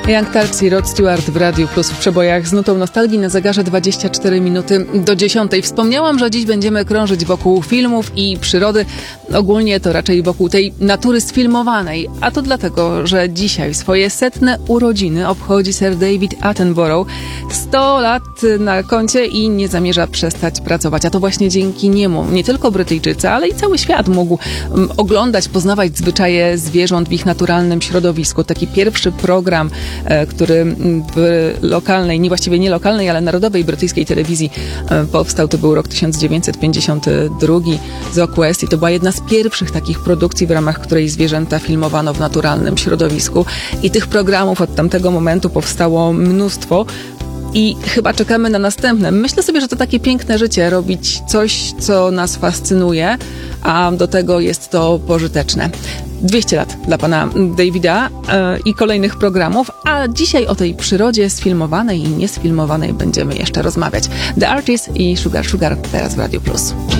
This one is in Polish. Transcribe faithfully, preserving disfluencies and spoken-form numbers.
Young Turks i Rod Stewart w Radiu Plus w przebojach z nutą nostalgii na zegarze dwadzieścia cztery minuty do dziesiątej. Wspomniałam, że dziś będziemy krążyć wokół filmów i przyrody. Ogólnie to raczej wokół tej natury sfilmowanej. A to dlatego, że dzisiaj swoje setne urodziny obchodzi Sir David Attenborough. sto lat na koncie i nie zamierza przestać pracować. A to właśnie dzięki niemu nie tylko Brytyjczycy, ale i cały świat mógł um, oglądać, poznawać zwyczaje zwierząt w ich naturalnym środowisku. Taki pierwszy program, e, który w lokalnej, nie właściwie nie lokalnej, ale narodowej brytyjskiej telewizji e, powstał, to był rok tysiąc dziewięćset pięćdziesiąty drugi, Zoc West, i to była jedna z pierwszych takich produkcji, w ramach której zwierzęta filmowano w naturalnym środowisku. I tych programów od tamtego momentu powstało mnóstwo. I chyba czekamy na następne. Myślę sobie, że to takie piękne życie, robić coś, co nas fascynuje, a do tego jest to pożyteczne. dwieście lat dla pana Davida yy, i kolejnych programów, a dzisiaj o tej przyrodzie sfilmowanej i niesfilmowanej będziemy jeszcze rozmawiać. The Artist i Sugar Sugar teraz w Radiu Plus.